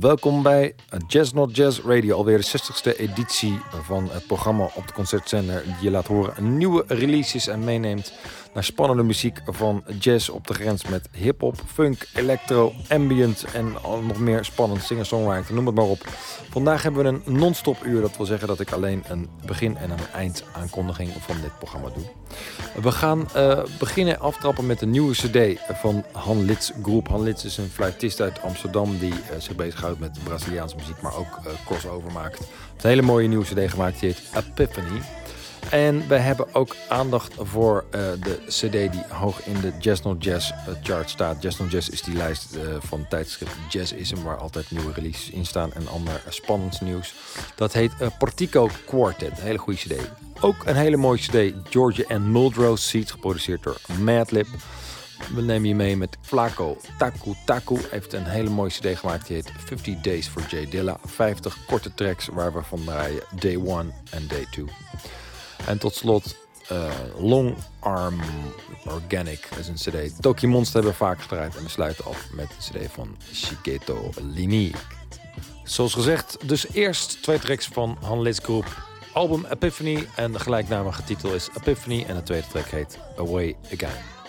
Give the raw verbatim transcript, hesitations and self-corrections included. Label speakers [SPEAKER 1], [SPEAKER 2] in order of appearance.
[SPEAKER 1] welkom bij Jazz Not Jazz Radio. Alweer de zestigste editie van het programma op de concertzender die je laat horen nieuwe releases en meeneemt naar spannende muziek van jazz op de grens met hip-hop, funk, electro, ambient en nog meer spannend singer-songwriter, noem het maar op. Vandaag hebben we een non-stop uur. Dat wil zeggen dat ik alleen een begin- en een eindaankondiging van dit programma doe. We gaan uh, beginnen aftrappen met een nieuwe cd van Han Litz Groep. Han Litz is een fluitist uit Amsterdam die uh, zich bezighoudt met Braziliaanse muziek, maar ook uh, crossover maakt. Een hele mooie nieuwe cd gemaakt, die heet Epiphany. En we hebben ook aandacht voor uh, de cd die hoog in de Jazz Not Jazz uh, chart staat. Jazz Not Jazz is die lijst uh, van tijdschrift Jazzism, waar altijd nieuwe releases in staan en ander uh, spannend nieuws. Dat heet uh, Portico Quartet, een hele goede cd. Ook een hele mooie cd, Georgia and Muldrow Seeds, geproduceerd door Madlib. We nemen je mee met Flaco Taku Taku. Heeft een hele mooie cd gemaakt. Die heet fifty Days for Jay Dilla. vijftig korte tracks waar we van draaien Day one en Day two. En tot slot uh, Long Arm Organic. Dat is een cd. Toki Monster hebben we vaak gedraaid. En we sluiten af met de cd van Shigeto Linie. Zoals gezegd, dus eerst twee tracks van Han Litz Groep. Album Epiphany en de gelijknamige titel is Epiphany. En de tweede track heet Away Again.